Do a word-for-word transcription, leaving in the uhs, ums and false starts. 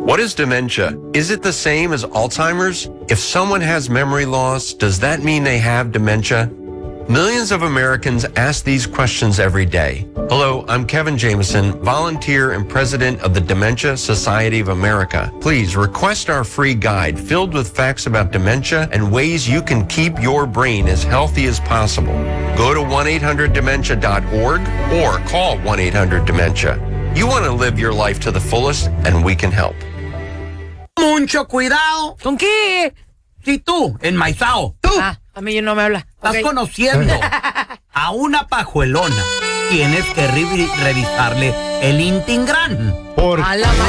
What is dementia? Is it the same as Alzheimer's? If someone has memory loss, does that mean they have dementia? Millions of Americans ask these questions every day. Hello, I'm Kevin Jameson, volunteer and president of the Dementia Society of America. Please request our free guide filled with facts about dementia and ways you can keep your brain as healthy as possible. Go to one eight hundred dementia dot org or call one eight hundred dementia. You want to live your life to the fullest, and we can help. Mucho cuidado. ¿Con qué? Si tú, enmaizao, tú Ah, a mí no me habla. estás Okay. conociendo a una pajuelona, tienes que re- revisarle el Intingran. Por A la